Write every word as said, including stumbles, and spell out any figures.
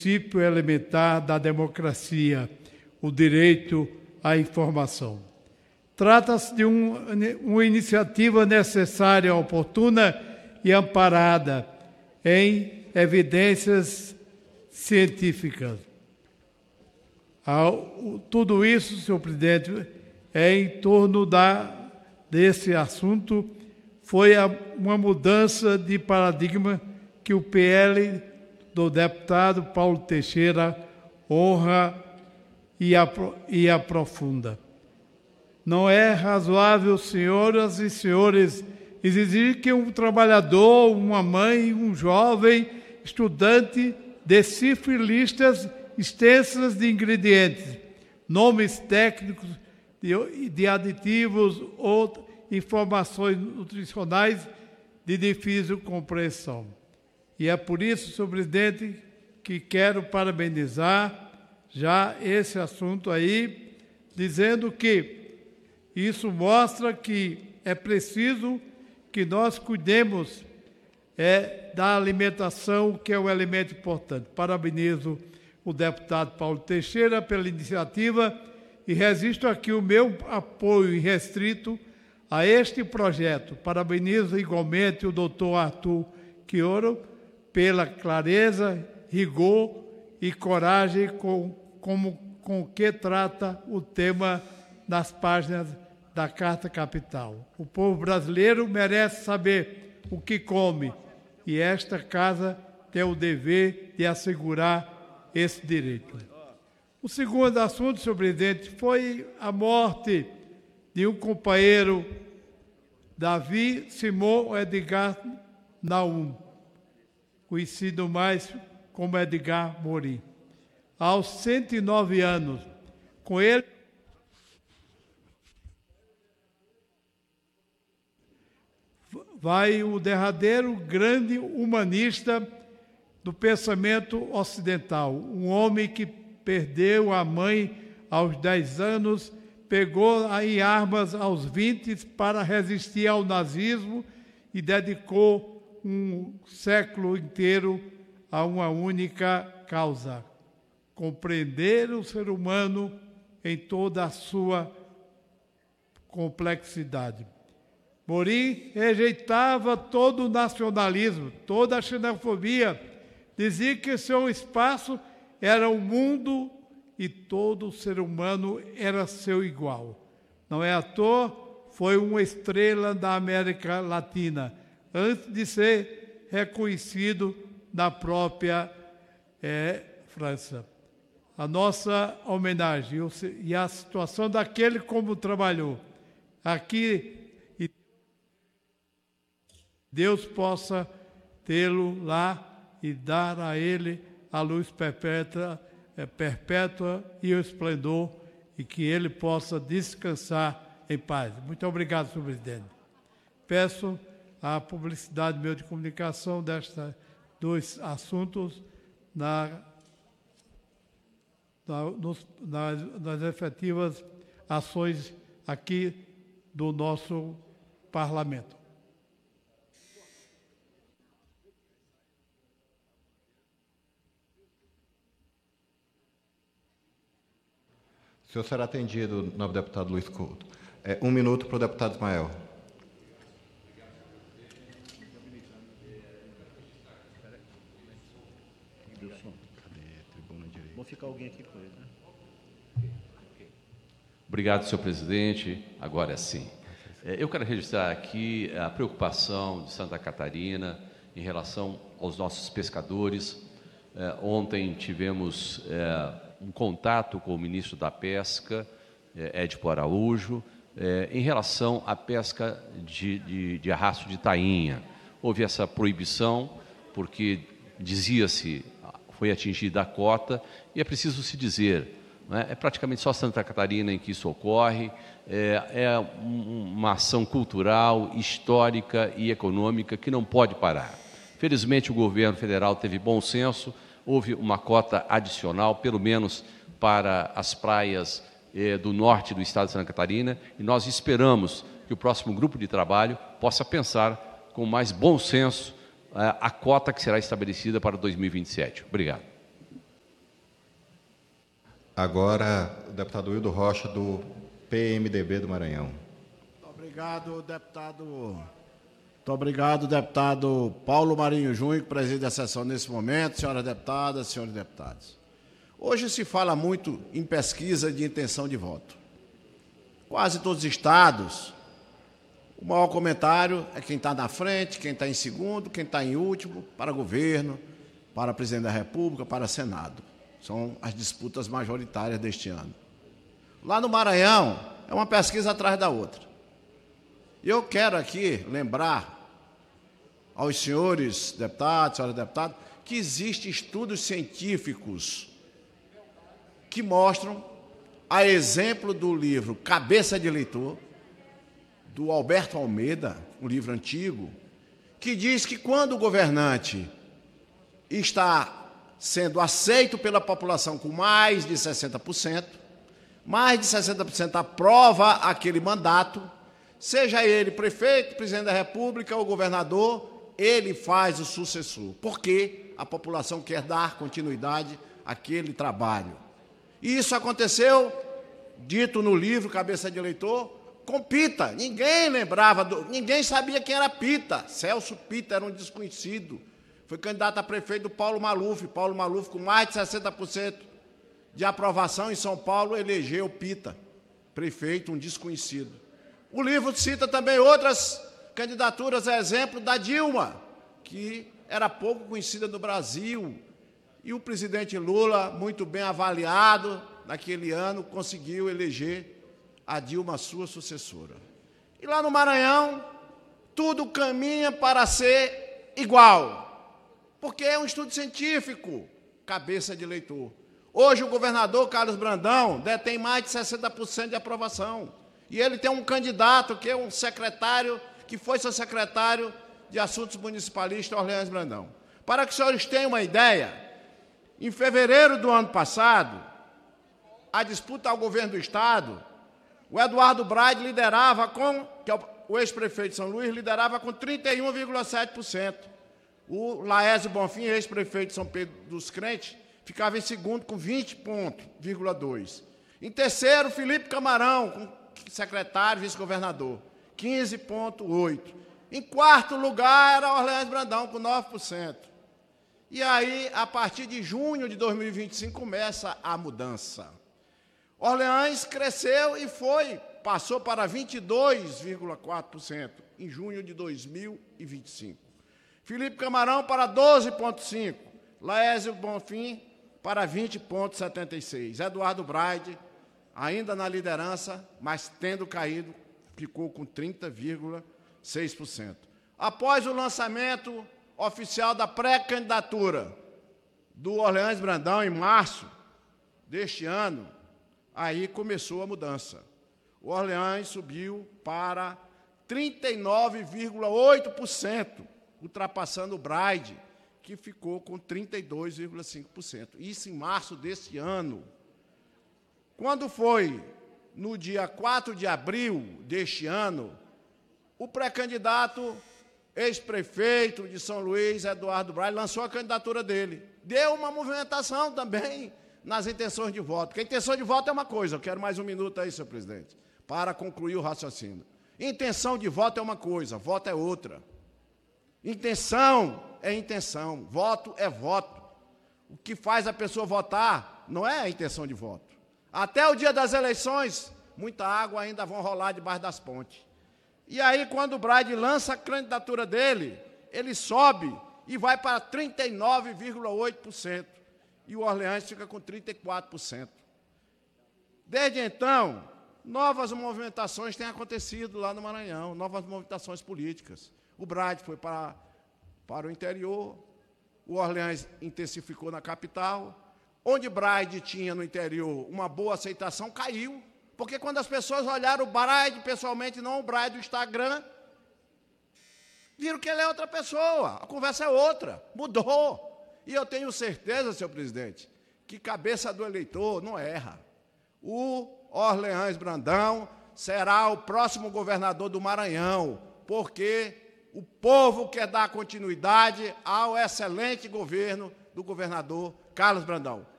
princípio elementar da democracia, o direito à informação. Trata-se de um, uma iniciativa necessária, oportuna e amparada em evidências científicas. Tudo isso, senhor presidente, é em torno da, desse assunto, foi a, uma mudança de paradigma que o P L do deputado Paulo Teixeira honra e, apro, e aprofunda. Não é razoável, senhoras e senhores, exigir que um trabalhador, uma mãe, um jovem, estudante, decifre listas extensas de ingredientes, nomes técnicos de, de aditivos ou informações nutricionais de difícil compreensão. E é por isso, senhor presidente, que quero parabenizar já esse assunto aí, dizendo que isso mostra que é preciso que nós cuidemos é, da alimentação, que é um elemento importante. Parabenizo o deputado Paulo Teixeira pela iniciativa e registro aqui o meu apoio irrestrito a este projeto. Parabenizo igualmente o doutor Arthur Quioro pela clareza, rigor e coragem com, com, com que trata o tema nas páginas da Carta Capital. O povo brasileiro merece saber o que come e esta casa tem o dever de assegurar esse direito. O segundo assunto, senhor presidente, foi a morte de um companheiro, Davi Simão Edgar Naum, conhecido mais como Edgar Morin. Aos cento e nove anos, com ele, vai o derradeiro grande humanista do pensamento ocidental, um homem que perdeu a mãe aos dez anos, pegou em armas aos vinte para resistir ao nazismo e dedicou um século inteiro a uma única causa: compreender o ser humano em toda a sua complexidade. Morin rejeitava todo o nacionalismo, toda a xenofobia, dizia que seu espaço era o mundo e todo ser humano era seu igual. Não é à toa, foi uma estrela da América Latina, antes de ser reconhecido na própria é, França. A nossa homenagem e a situação daquele como trabalhou aqui, e Deus possa tê-lo lá e dar a ele a luz perpétua, é, perpétua e o esplendor, e que ele possa descansar em paz. Muito obrigado, senhor presidente. Peço a publicidade do meio de comunicação destes dois assuntos na, na, nos, nas, nas efetivas ações aqui do nosso parlamento. O senhor será atendido, nobre deputado Luiz Couto. É, um minuto para o deputado Ismael. Vou ficar alguém aqui com ele, né? Obrigado, senhor presidente. Agora sim. Eu quero registrar aqui a preocupação de Santa Catarina em relação aos nossos pescadores. Ontem tivemos um contato com o ministro da Pesca, Edipo Araújo, em relação à pesca de, de, de arrasto de tainha. Houve essa proibição porque dizia-se, foi atingida a cota, e é preciso se dizer, né, é praticamente só Santa Catarina em que isso ocorre, é, é uma ação cultural, histórica e econômica que não pode parar. Felizmente o governo federal teve bom senso, houve uma cota adicional, pelo menos para as praias eh, do norte do estado de Santa Catarina, e nós esperamos que o próximo grupo de trabalho possa pensar com mais bom senso eh, a cota que será estabelecida para dois mil e vinte e sete. Obrigado. Agora, o deputado Wildo Rocha, do P M D B do Maranhão. Muito obrigado, deputado. Muito obrigado, deputado Paulo Marinho Júnior, que preside a sessão nesse momento, senhoras deputadas, senhores deputados. Hoje se fala muito em pesquisa de intenção de voto. Quase todos os estados, o maior comentário é quem está na frente, quem está em segundo, quem está em último, para governo, para presidente da República, para Senado. São as disputas majoritárias deste ano. Lá no Maranhão, é uma pesquisa atrás da outra. E eu quero aqui lembrar aos senhores deputados, senhoras deputadas, que existem estudos científicos que mostram, a exemplo do livro Cabeça de Eleitor, do Alberto Almeida, um livro antigo, que diz que quando o governante está sendo aceito pela população com mais de sessenta por cento, mais de sessenta por cento aprova aquele mandato, seja ele prefeito, presidente da República ou governador, ele faz o sucessor, porque a população quer dar continuidade àquele trabalho. E isso aconteceu, dito no livro Cabeça de Eleitor, com Pita. Ninguém lembrava, do, ninguém sabia quem era Pita. Celso Pita era um desconhecido. Foi candidato a prefeito do Paulo Maluf. Paulo Maluf, com mais de sessenta por cento de aprovação em São Paulo, elegeu Pita, prefeito, um desconhecido. O livro cita também outras candidaturas, a exemplo da Dilma, que era pouco conhecida no Brasil, e o presidente Lula, muito bem avaliado naquele ano, conseguiu eleger a Dilma, sua sucessora. E lá no Maranhão, tudo caminha para ser igual, porque é um estudo científico, Cabeça de Eleitor. Hoje o governador Carlos Brandão detém mais de sessenta por cento de aprovação, e ele tem um candidato que é um secretário, que foi seu secretário de Assuntos Municipalistas, Orleans Brandão. Para que os senhores tenham uma ideia, em fevereiro do ano passado, a disputa ao governo do Estado, o Eduardo Braide liderava com, que é o ex-prefeito de São Luís, liderava com trinta e um vírgula sete por cento. O Laésio Bonfim, ex-prefeito de São Pedro dos Crentes, ficava em segundo com vinte vírgula dois por cento. Em terceiro, Felipe Camarão, com secretário, vice-governador, quinze vírgula oito por cento. Em quarto lugar era Orleans Brandão, com nove por cento. E aí, a partir de junho de dois mil e vinte e cinco, começa a mudança. Orleans cresceu e foi, passou para vinte e dois vírgula quatro por cento em junho de dois mil e vinte e cinco. Felipe Camarão para doze vírgula cinco por cento. Laésio Bonfim para vinte vírgula setenta e seis por cento. Eduardo Braide, ainda na liderança, mas tendo caído, ficou com trinta vírgula seis por cento. Após o lançamento oficial da pré-candidatura do Orleans Brandão, em março deste ano, aí começou a mudança. O Orleans subiu para trinta e nove vírgula oito por cento, ultrapassando o Braide, que ficou com trinta e dois vírgula cinco por cento. Isso em março deste ano. Quando foi no dia quatro de abril deste ano, o pré-candidato, ex-prefeito de São Luís, Eduardo Braide, lançou a candidatura dele. Deu uma movimentação também nas intenções de voto. Porque a intenção de voto é uma coisa, eu quero mais um minuto aí, senhor presidente, para concluir o raciocínio. Intenção de voto é uma coisa, voto é outra. Intenção é intenção, voto é voto. O que faz a pessoa votar não é a intenção de voto. Até o dia das eleições, muita água ainda vão rolar debaixo das pontes. E aí, quando o Braide lança a candidatura dele, ele sobe e vai para trinta e nove vírgula oito por cento. E o Orleans fica com trinta e quatro por cento. Desde então, novas movimentações têm acontecido lá no Maranhão, novas movimentações políticas. O Braide foi para, para o interior, o Orleans intensificou na capital. Onde Braide tinha no interior uma boa aceitação, caiu. Porque quando as pessoas olharam o Braide pessoalmente, não o Braide do Instagram, viram que ele é outra pessoa, a conversa é outra, mudou. E eu tenho certeza, senhor presidente, que cabeça do eleitor não erra. O Orleans Brandão será o próximo governador do Maranhão, porque o povo quer dar continuidade ao excelente governo do governador Carlos Brandão.